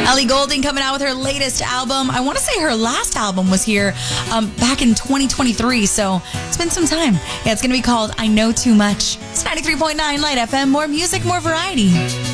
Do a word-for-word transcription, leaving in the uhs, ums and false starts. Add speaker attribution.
Speaker 1: Ellie Goulding coming out with her latest album. I want to say her last album was here um, back in twenty twenty-three, so it's been some time. Yeah, it's going to be called I Know Too Much. It's ninety-three point nine Light F M. More music, more variety.